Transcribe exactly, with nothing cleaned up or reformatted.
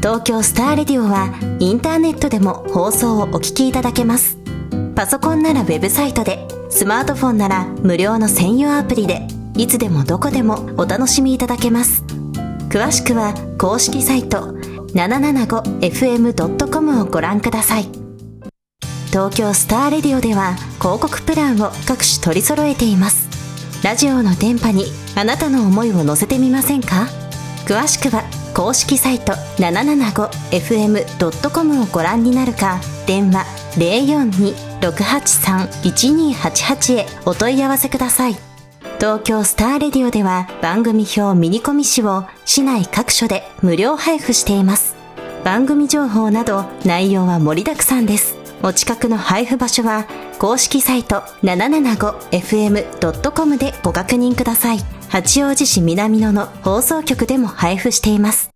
東京スターレディオはインターネットでも放送をお聞きいただけます。パソコンならウェブサイトで、スマートフォンなら無料の専用アプリで、いつでもどこでもお楽しみいただけます。詳しくは公式サイト ななななごエフエムドットコム をご覧ください。東京スターレディオでは広告プランを各種取り揃えています。ラジオの電波にあなたの思いを乗せてみませんか？詳しくは公式サイト ななななごエフエムドットコム をご覧になるか、電話 ゼロよんに ろくはちさん いちにはちはち へお問い合わせください。東京スターレディオでは番組表ミニコミ誌を市内各所で無料配布しています。番組情報など内容は盛りだくさんです。お近くの配布場所は公式サイト ななななごエフエムドットコム でご確認ください。八王子市南野の放送局でも配布しています。